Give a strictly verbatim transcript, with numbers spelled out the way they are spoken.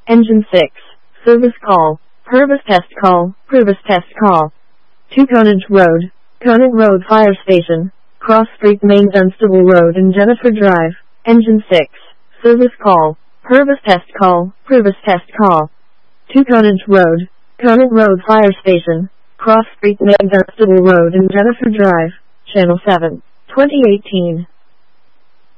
Engine six. Service call. Purvis test call. Purvis test call. To Conant Road. Conant Road Fire Station. Cross Street Main Dunstable Road and Jennifer Drive. Engine six. Service call. Purvis test call. Purvis test call. To Conant Road. Conant Road Fire Station. Cross Street Main Dunstable Road and Jennifer Drive. Channel seven. twenty eighteen.